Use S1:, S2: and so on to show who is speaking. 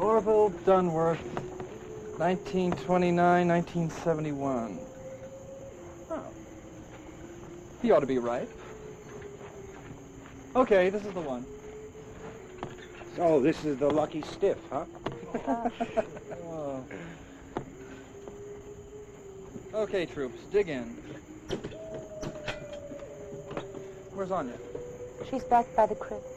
S1: Orville Dunworth, 1929, 1971. Oh. He ought to be right. Okay, this is the one.
S2: So this is the lucky stiff, huh?
S1: Oh. Okay, troops, dig in. Where's Anya?
S3: She's back by the crib.